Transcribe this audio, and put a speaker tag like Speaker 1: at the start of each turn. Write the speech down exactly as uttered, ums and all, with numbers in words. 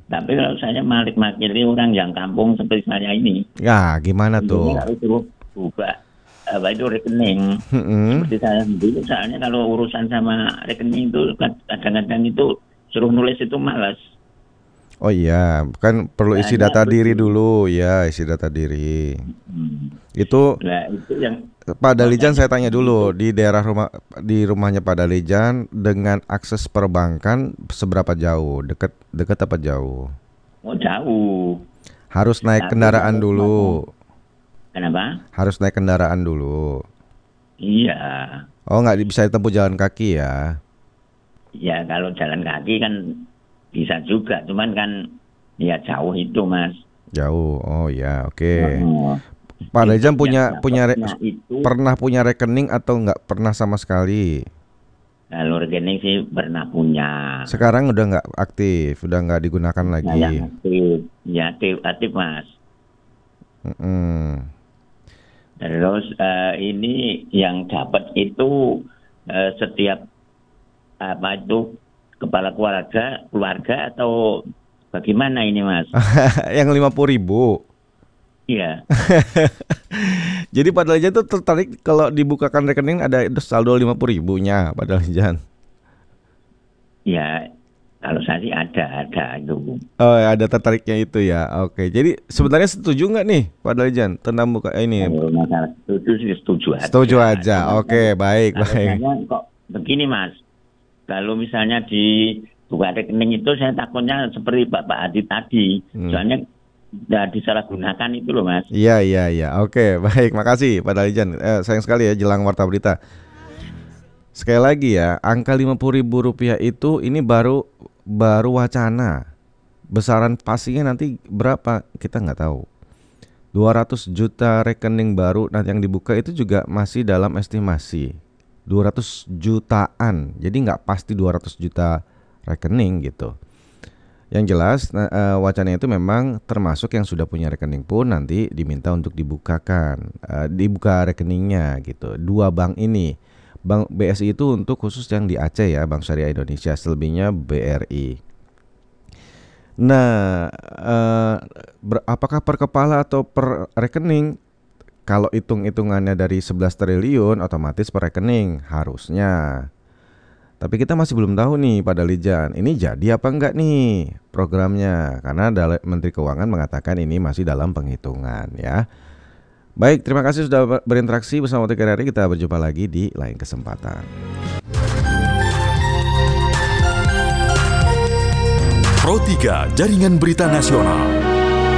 Speaker 1: Tapi kalau saya malik makili orang yang kampung seperti saya ini,
Speaker 2: Ya, gimana
Speaker 1: ini
Speaker 2: tuh?
Speaker 1: harus suruh buka apa itu rekening.
Speaker 2: Mm-mm.
Speaker 1: Seperti saya sendiri, soalnya kalau urusan sama rekening itu kadang-kadang itu suruh nulis itu malas.
Speaker 2: Oh iya, kan perlu
Speaker 1: Nggak
Speaker 2: isi
Speaker 1: ada
Speaker 2: data diri
Speaker 1: tuh.
Speaker 2: dulu, ya isi data diri.
Speaker 1: Hmm.
Speaker 2: Itu
Speaker 1: Nah itu yang
Speaker 2: Pak Dalijan
Speaker 1: makanya
Speaker 2: saya tanya
Speaker 1: itu
Speaker 2: dulu di daerah rumah di rumahnya Pak Dalijan dengan akses perbankan seberapa jauh? Dekat dekat apa jauh?
Speaker 1: mau jauh.
Speaker 2: Harus naik
Speaker 1: Tapi
Speaker 2: kendaraan
Speaker 1: kalau ngomong,
Speaker 2: dulu.
Speaker 1: kenapa?
Speaker 2: Harus naik kendaraan dulu.
Speaker 1: Iya,
Speaker 2: Oh, nggak di- bisa ditempuh jalan kaki ya?
Speaker 1: ya kalau jalan kaki kan bisa juga, cuman kan ya jauh itu mas.
Speaker 2: Jauh. Oh ya, oke.
Speaker 1: Oh,
Speaker 2: Pak
Speaker 1: itu
Speaker 2: Dalijan
Speaker 1: yang
Speaker 2: punya punya re-
Speaker 1: dapatnya itu
Speaker 2: pernah punya rekening atau nggak pernah sama sekali?
Speaker 1: kalau rekening sih pernah punya.
Speaker 2: Sekarang udah nggak aktif, udah nggak digunakan
Speaker 1: Nah, yang
Speaker 2: lagi.
Speaker 1: aktif, ya aktif, aktif mas.
Speaker 2: Mm-mm.
Speaker 1: Terus eh, ini yang dapat itu eh, setiap apa itu kepala keluarga, keluarga atau bagaimana ini mas?
Speaker 2: Yang lima puluh ribu.
Speaker 1: Iya,
Speaker 2: Jadi Pak Dalijan tuh tertarik kalau dibukakan rekening ada saldo lima puluh ribunya Pak Dalijan.
Speaker 1: ya kalau saya sih ada, ada itu.
Speaker 2: Oh ya, ada tertariknya itu ya. Oke, jadi sebenarnya setuju nggak nih Pak Dalijan tentang buka ini?
Speaker 1: Kalau masalah setuju sih setuju
Speaker 2: Setuju
Speaker 1: aja.
Speaker 2: aja.
Speaker 1: Cuman kalau
Speaker 2: Oke, baik baik.
Speaker 1: alasannya kok begini mas, kalau misalnya di buka rekening itu saya takutnya seperti Bapak Adi tadi,
Speaker 2: Hmm.
Speaker 1: soalnya udah disalahgunakan itu loh mas.
Speaker 2: Iya iya iya. Oke, baik. Makasih Pak Dalijan. Eh, sayang sekali ya jelang warta berita. Sekali lagi ya, angka lima puluh ribu rupiah itu ini baru baru wacana. Besaran pastinya nanti berapa kita nggak tahu. Dua ratus juta rekening baru nanti yang dibuka itu juga masih dalam estimasi. Dua ratus jutaan. Jadi nggak pasti dua ratus juta rekening gitu. Yang jelas nah, eh, wacana itu memang termasuk yang sudah punya rekening pun nanti diminta untuk dibukakan, eh, dibuka rekeningnya gitu. Dua bank ini, Bank B S I itu untuk khusus yang di Aceh ya, Bank Syariah Indonesia, selebihnya B R I. Nah, eh, ber- apakah per kepala atau per rekening? Kalau hitung-hitungannya dari sebelas triliun, otomatis per rekening harusnya. Tapi kita masih belum tahu nih Pak Dalijan, ini jadi apa enggak nih programnya? Karena Dal- Menteri Keuangan mengatakan ini masih dalam penghitungan ya. Baik, terima kasih sudah ber- berinteraksi bersama T K R I. Kita berjumpa lagi di lain kesempatan.
Speaker 3: Pro tiga Jaringan Berita Nasional.